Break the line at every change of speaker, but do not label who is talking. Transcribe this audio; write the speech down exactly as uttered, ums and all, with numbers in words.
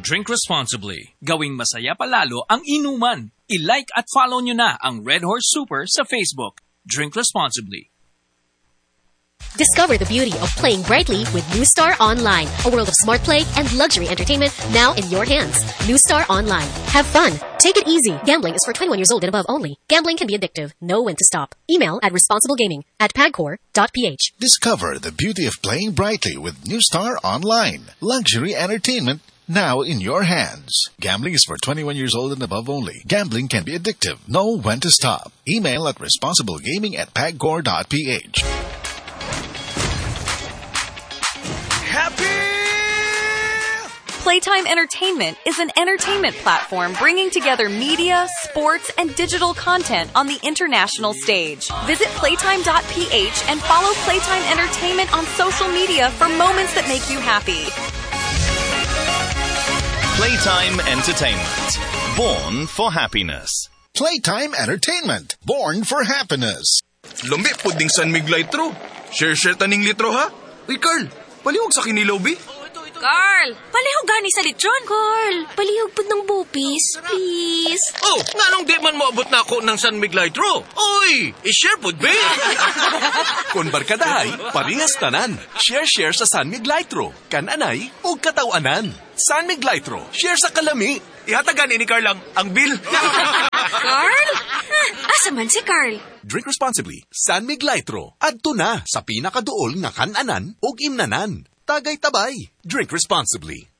Drink responsibly. Gawing masaya palalo ang inuman. I-like at follow nyo na ang Red Horse Super sa Facebook. Drink responsibly.
Discover the beauty of playing brightly with New Star Online, a world of smart play and luxury entertainment now in your hands. New Star Online. Have fun. Take it easy. Gambling is for twenty-one years old and above only. Gambling can be addictive. Know when to stop. Email at responsiblegaming at pagcor dot p h.
Discover the beauty of playing brightly with New Star Online. Luxury entertainment now in your hands. Gambling is for twenty-one years old and above only. Gambling can be addictive. Know when to stop. Email at responsiblegaming at pagcor dot p h.
Happy!
Playtime Entertainment is an entertainment platform bringing together media, sports, and digital content on the international stage. Visit playtime dot p h and follow Playtime Entertainment on social media for moments that make you happy.
Playtime Entertainment. Born for happiness.
Playtime Entertainment. Born for happiness.
Lambi, puding San Miguel-Litro. Share-share taning litro, ha? Uy, Carl, palihog sa kinilaw, bi.
Carl, palihog gani sa litron. Carl, palihog po ng bupis, please.
Oh, nga nung di man moabot na ako ng San Miguel-Litro. Uy, i-share po, bi.
Kung barkadahay, parehas tanan. Share-share sa San Miguel-Litro. Kananay o katawanan. San Miguel-Litro. Share sa kalami.
Ihatagan ini Carl lang ang bill.
Carl? Ah, asa man si Carl?
Drink responsibly. San Miguel-Litro. Adto na sa pinakaduol nga kananan o imnanan. Tagay tabay. Drink responsibly.